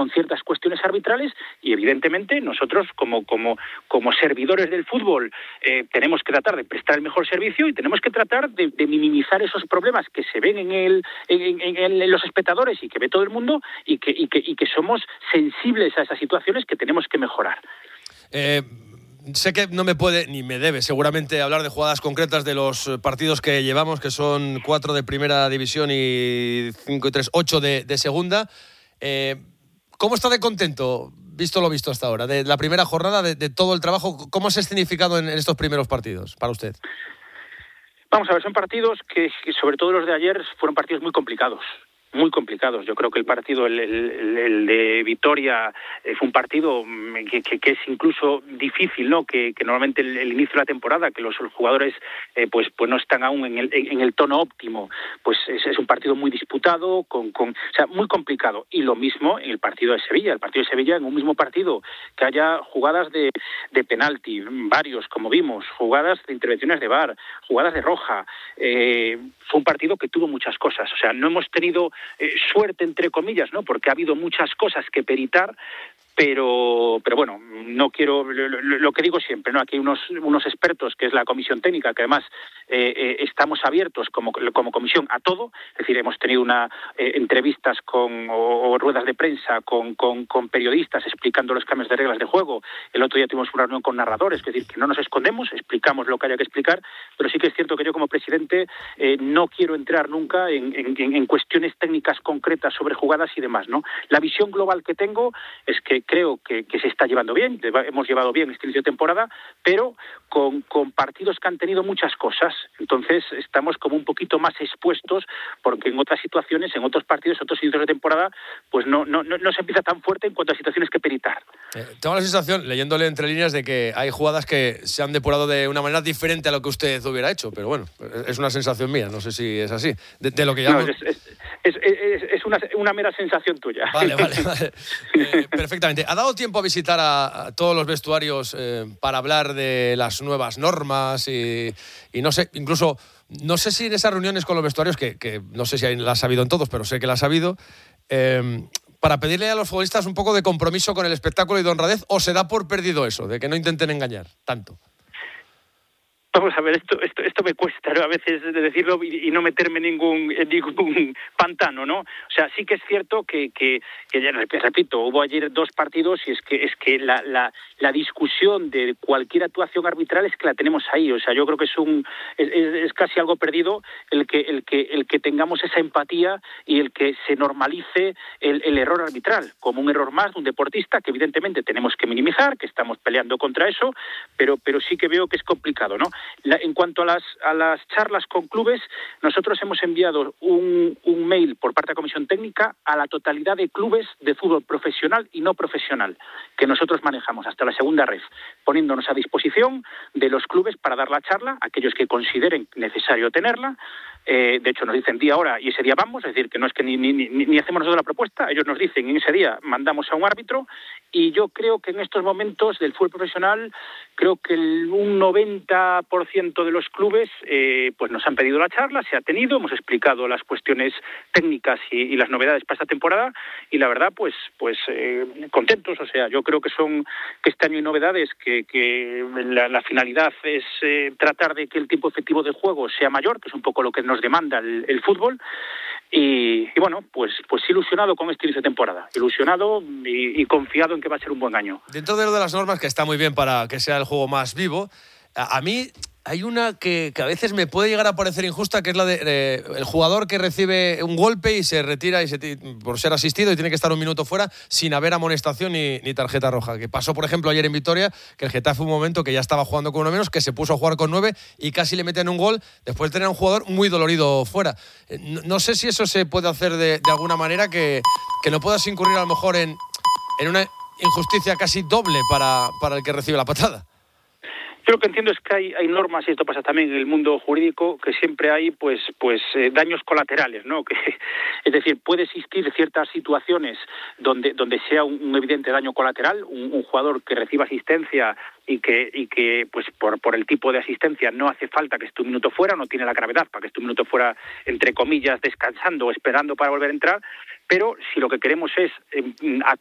con ciertas cuestiones arbitrales y evidentemente nosotros como servidores del fútbol tenemos que tratar de prestar el mejor servicio y tenemos que tratar de minimizar esos problemas que se ven en los espectadores y que ve todo el mundo y que somos sensibles a esas situaciones que tenemos que mejorar. Sé que no me puede, ni me debe seguramente hablar de jugadas concretas de los partidos que llevamos, que son 4 de primera división y 5 y 3, 8 de segunda. ¿Cómo está de contento, visto lo visto hasta ahora, de la primera jornada, de todo el trabajo? ¿Cómo se ha escenificado en estos primeros partidos para usted? Vamos a ver, son partidos que sobre todo los de ayer, fueron partidos muy complicados. Muy complicados. Yo creo que el partido, el de Vitoria, fue un partido que es incluso difícil, ¿no? Que normalmente el inicio de la temporada, que los jugadores pues no están aún en el tono óptimo, pues es un partido muy disputado, o sea, muy complicado. Y lo mismo en el partido de Sevilla. El partido de Sevilla, en un mismo partido, que haya jugadas de penalti, varios, como vimos, jugadas de intervenciones de VAR, jugadas de roja. Fue un partido que tuvo muchas cosas. O sea, no hemos tenido suerte, entre comillas, ¿no? Porque ha habido muchas cosas que peritar, pero bueno, no quiero, lo que digo siempre, ¿no? Aquí hay unos expertos, que es la comisión técnica, que además estamos abiertos como comisión a todo, es decir, hemos tenido entrevistas o ruedas de prensa con periodistas explicando los cambios de reglas de juego. El otro día tuvimos una reunión con narradores, es decir, que no nos escondemos, explicamos lo que haya que explicar, pero sí que es cierto que yo como presidente no quiero entrar nunca en cuestiones técnicas concretas sobre jugadas y demás, ¿no? La visión global que tengo es que creo que se está llevando bien, hemos llevado bien este inicio de temporada, pero con partidos que han tenido muchas cosas. Entonces estamos como un poquito más expuestos, porque en otras situaciones, en otros partidos, otros inicios de temporada, pues no se empieza tan fuerte en cuanto a situaciones que peritar. Tengo la sensación, leyéndole entre líneas, de que hay jugadas que se han depurado de una manera diferente a lo que usted hubiera hecho, pero bueno, es una sensación mía, no sé si es así. De lo que llamo... No, es una mera sensación tuya. Vale. Perfectamente. ¿Ha dado tiempo a visitar a todos los vestuarios para hablar de las nuevas normas y no sé, incluso, no sé si en esas reuniones con los vestuarios, que no sé si las ha habido en todos, pero sé que las ha habido, para pedirle a los futbolistas un poco de compromiso con el espectáculo y de honradez, o se da por perdido eso, de que no intenten engañar tanto? Vamos a ver, esto me cuesta, ¿no? A veces de decirlo y no meterme en ningún pantano, ¿no? O sea, sí que es cierto que ya repito, hubo ayer 2 partidos y es que la discusión de cualquier actuación arbitral es que la tenemos ahí. O sea, yo creo que es casi algo perdido el que tengamos esa empatía y el que se normalice el error arbitral como un error más de un deportista que evidentemente tenemos que minimizar, que estamos peleando contra eso, pero sí que veo que es complicado, ¿no? En cuanto a las charlas con clubes, nosotros hemos enviado un mail por parte de la Comisión Técnica a la totalidad de clubes de fútbol profesional y no profesional que nosotros manejamos hasta la segunda red, poniéndonos a disposición de los clubes para dar la charla, aquellos que consideren necesario tenerla. De hecho, nos dicen día, hora y ese día vamos, es decir, que no es que ni hacemos nosotros la propuesta, ellos nos dicen en ese día mandamos a un árbitro, y yo creo que en estos momentos del fútbol profesional, creo que un 90% de los clubes pues nos han pedido la charla, se ha tenido, hemos explicado las cuestiones técnicas y las novedades para esta temporada, y la verdad pues contentos. O sea, yo creo que este año hay novedades, que la finalidad es tratar de que el tiempo efectivo de juego sea mayor, que es un poco lo que nos demanda el fútbol, y bueno, pues ilusionado con este inicio de temporada, ilusionado y confiado en que va a ser un buen año. Dentro de lo de las normas, que está muy bien para que sea el juego más vivo, a mí hay una que a veces me puede llegar a parecer injusta, que es la de el jugador que recibe un golpe y se retira por ser asistido y tiene que estar un minuto fuera sin haber amonestación ni tarjeta roja. Que pasó, por ejemplo, ayer en Vitoria, que el Getafe un momento que ya estaba jugando con 1 menos, que se puso a jugar con 9 y casi le meten un gol después de tener a un jugador muy dolorido fuera. No sé si eso se puede hacer de alguna manera, que no puedas incurrir a lo mejor en una injusticia casi doble para el que recibe la patada. Yo lo que entiendo es que hay normas, y esto pasa también en el mundo jurídico, que siempre hay daños colaterales, ¿no? Es decir, puede existir ciertas situaciones donde sea un evidente daño colateral, un jugador que reciba asistencia y que pues por el tipo de asistencia no hace falta que esté un minuto fuera, no tiene la gravedad para que esté un minuto fuera, entre comillas, descansando o esperando para volver a entrar, pero si lo que queremos es